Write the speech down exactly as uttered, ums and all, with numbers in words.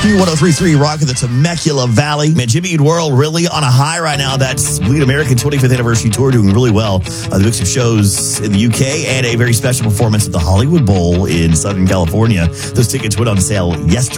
Q one oh three point three Rock in the Temecula Valley. Man, Jimmy Eat World really on a high right now. That's Bleed American twenty-fifth Anniversary Tour doing really well. Uh, the mix of shows in the U K and a very special performance at the Hollywood Bowl in Southern California. Those tickets went on sale yesterday.